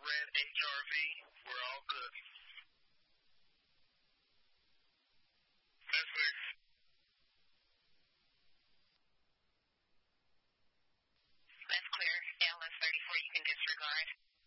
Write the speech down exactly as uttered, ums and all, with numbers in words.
ran H R V. We're all good. That's clear. That's clear. L S thirty-four, you can disregard.